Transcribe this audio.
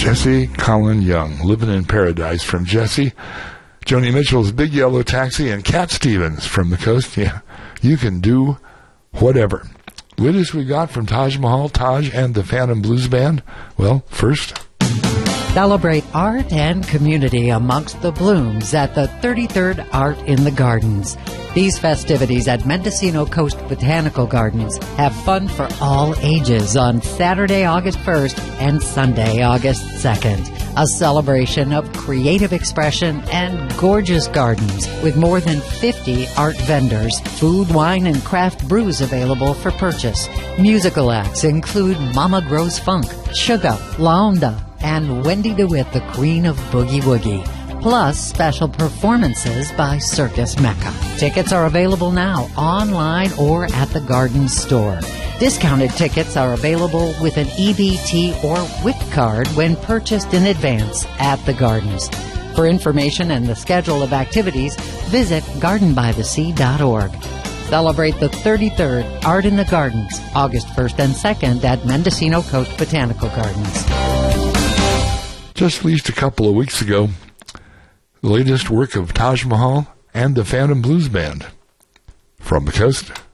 Jesse Colin Young, Living in Paradise from Jesse. Joni Mitchell's Big Yellow Taxi, and Cat Stevens from the coast. Yeah, you can do whatever. Latest we got from Taj Mahal, Taj and the Phantom Blues Band. Well, first, celebrate art and community amongst the blooms at the 33rd Art in the Gardens. These festivities at Mendocino Coast Botanical Gardens have fun for all ages on Saturday, August 1st and Sunday, August 2nd. A celebration of creative expression and gorgeous gardens with more than 50 art vendors, food, wine, and craft brews available for purchase. Musical acts include Mama Grows Funk, Sugar, La Onda, and Wendy DeWitt, the Queen of Boogie Woogie. Plus special performances by Circus Mecca. Tickets are available now, online or at the Garden store. Discounted tickets are available with an EBT or WIC card when purchased in advance at the Gardens. For information and the schedule of activities, visit gardenbythesea.org. Celebrate the 33rd Art in the Gardens, August 1st and 2nd at Mendocino Coast Botanical Gardens. just released a couple of weeks ago, the latest work of Taj Mahal and the Phantom Blues Band from the coast.